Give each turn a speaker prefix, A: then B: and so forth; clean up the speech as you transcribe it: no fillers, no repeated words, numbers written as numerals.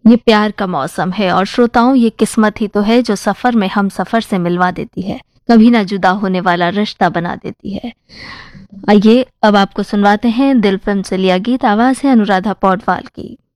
A: ये प्यार का मौसम है और श्रोताओं, ये किस्मत ही तो है जो सफर में हम सफर से मिलवा देती है, कभी ना जुदा होने वाला रिश्ता बना देती है। आइए अब आपको सुनवाते हैं दिल फिल्म से लिया गीत। आवाज है अनुराधा पौडवाल की।